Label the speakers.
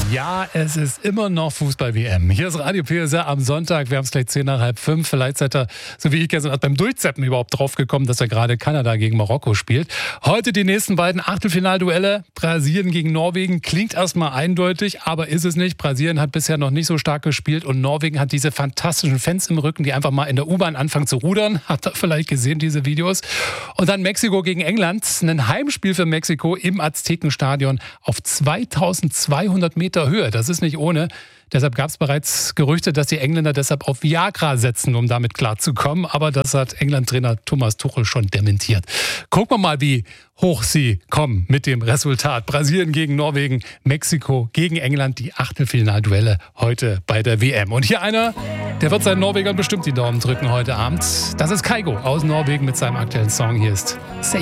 Speaker 1: Ja, es ist immer noch Fußball-WM. Hier ist Radio PSR am Sonntag. Wir haben es gleich 10 nach halb 5. Vielleicht seid ihr, so wie ich gestern beim Durchzappen überhaupt drauf gekommen, dass er gerade Kanada gegen Marokko spielt. Heute die nächsten beiden Achtelfinalduelle. Brasilien gegen Norwegen. Klingt erstmal eindeutig, aber ist es nicht. Brasilien hat bisher noch nicht so stark gespielt und Norwegen hat diese fantastischen Fans im Rücken, die einfach mal in der U-Bahn anfangen zu rudern. Habt ihr vielleicht gesehen, diese Videos? Und dann Mexiko gegen England. Ein Heimspiel für Mexiko im Aztekenstadion auf 2200 Meter Höhe. Das ist nicht ohne. Deshalb gab es bereits Gerüchte, dass die Engländer deshalb auf Viagra setzen, um damit klarzukommen. Aber das hat England-Trainer Thomas Tuchel schon dementiert. Gucken wir mal, wie hoch sie kommen mit dem Resultat. Brasilien gegen Norwegen, Mexiko gegen England. Die Achtelfinalduelle heute bei der WM. Und hier einer, der wird seinen Norwegern bestimmt die Daumen drücken heute Abend. Das ist Kygo aus Norwegen mit seinem aktuellen Song. Hier ist Say